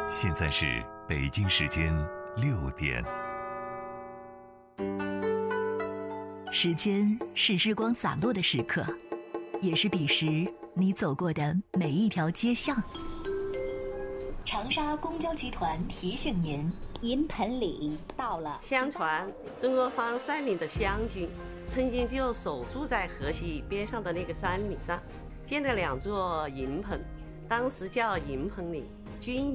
现在是北京时间6点。 时间是日光洒落的时刻，也是彼时你走过的每一条街巷。长沙公交集团提醒您， 银盆岭到了。 相传曾国藩率领的湘军曾经就守住在河西边上的那个山岭上，建了2座银盆，当时叫银盆岭。军